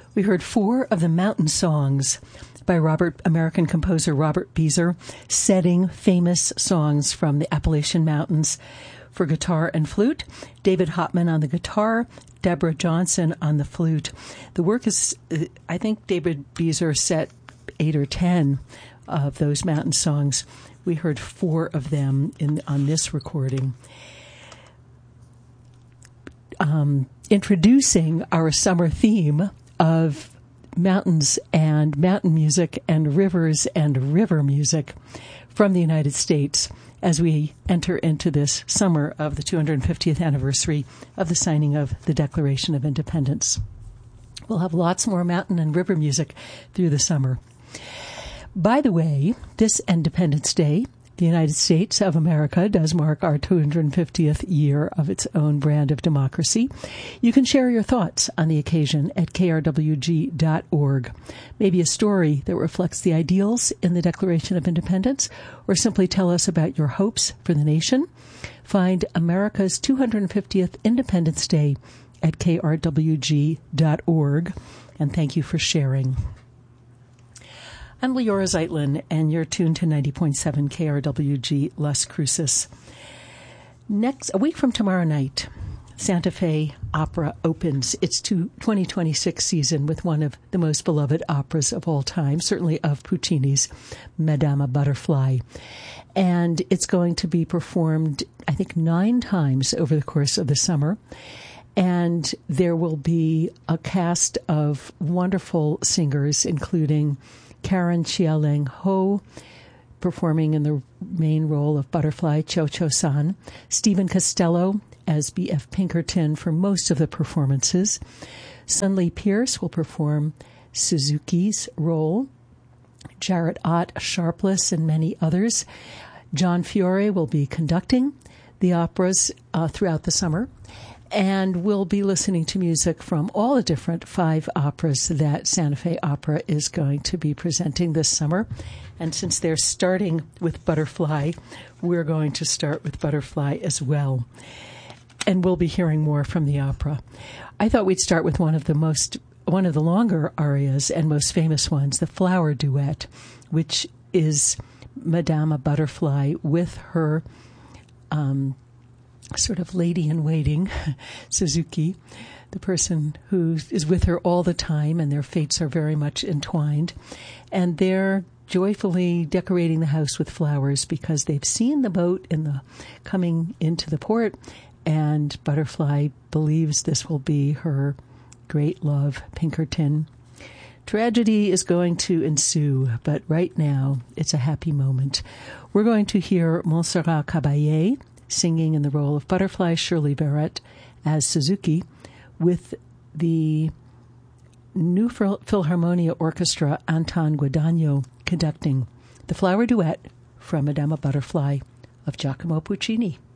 We heard four of the Mountain Songs by American composer Robert Beezer, setting famous songs from the Appalachian Mountains for guitar and flute. David Hopman on the guitar, Deborah Johnson on the flute. The work is, I think David Beezer set 8 or 10 of those mountain songs. We heard four of them on this recording. Introducing our summer theme of mountains and mountain music and rivers and river music from the United States as we enter into this summer of the 250th anniversary of the signing of the Declaration of Independence. We'll have lots more mountain and river music through the summer. By the way, this Independence Day, the United States of America does mark our 250th year of its own brand of democracy. You can share your thoughts on the occasion at krwg.org. Maybe a story that reflects the ideals in the Declaration of Independence, or simply tell us about your hopes for the nation. Find America's 250th Independence Day at krwg.org, and thank you for sharing. I'm Leora Zeitlin, and you're tuned to 90.7 KRWG Las Cruces. A week from tomorrow night, Santa Fe Opera opens its 2026 season with one of the most beloved operas of all time, certainly of Puccini's Madama Butterfly. And it's going to be performed, I think, 9 times over the course of the summer. And there will be a cast of wonderful singers, including Karen Chialeng Ho, performing in the main role of Butterfly, Cho Cho-san. Stephen Costello as B.F. Pinkerton for most of the performances. Sun Lee Pierce will perform Suzuki's role. Jarrett Ott, Sharpless, and many others. John Fiore will be conducting the operas throughout the summer. And we'll be listening to music from all the different 5 operas that Santa Fe Opera is going to be presenting this summer. And since they're starting with Butterfly, we're going to start with Butterfly as well. And we'll be hearing more from the opera. I thought we'd start with one of the longer arias and most famous ones, the Flower Duet, which is Madama Butterfly with her sort of lady-in-waiting, Suzuki, the person who is with her all the time, and their fates are very much entwined. And they're joyfully decorating the house with flowers because they've seen the boat coming into the port, and Butterfly believes this will be her great love, Pinkerton. Tragedy is going to ensue, but right now it's a happy moment. We're going to hear Montserrat Caballé singing in the role of Butterfly, Shirley Barrett as Suzuki, with the New Philharmonia Orchestra, Anton Guadagno, conducting the Flower Duet from Madama Butterfly of Giacomo Puccini.